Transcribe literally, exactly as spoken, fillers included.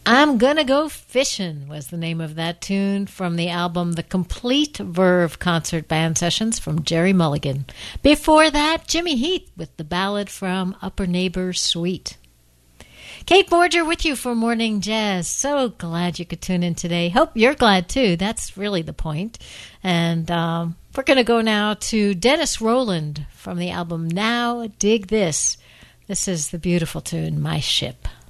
I'm Gonna Go Fishing was the name of that tune from the album The Complete Verve Concert Band Sessions from Jerry Mulligan. Before that, Jimmy Heath with the ballad from Upper Neighbors Suite. Kate Borger with you for Morning Jazz. So glad you could tune in today. Hope you're glad too. That's really the point. And um, we're going to go now to Dennis Rowland from the album Now Dig This. This is the beautiful tune, My Ship.